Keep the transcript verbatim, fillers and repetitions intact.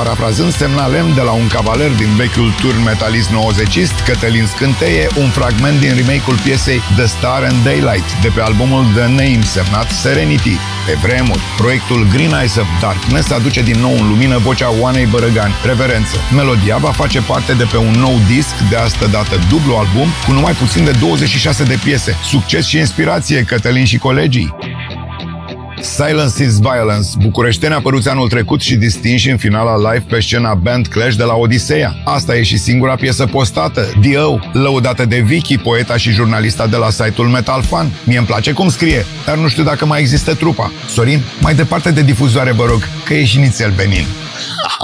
Parafrazând semnalem de la un cavaler din vechiul turn metalist nouăzecist, Cătălin scânteie un fragment din remake-ul piesei The Star and Daylight de pe albumul The Name, semnat Serenity. Pe vremuri, proiectul Green Eyes of Darkness aduce din nou în lumină vocea Oanei Bărăgan, Reverență. Melodia va face parte de pe un nou disc, de asta dată dublu album, cu numai puțin de douăzeci și șase de piese. Succes și inspirație, Cătălin și colegii! Silence is Violence, bucureșteni apăruți anul trecut și distinși în finala live pe scena Band Clash de la Odiseea. Asta e și singura piesă postată, The O, lăudată de Vicky, poeta și jurnalista de la site-ul Metal Fan. Mie îmi place cum scrie, dar nu știu dacă mai există trupa. Sorin, mai departe de difuzoare, vă rog, că e și nițel venin.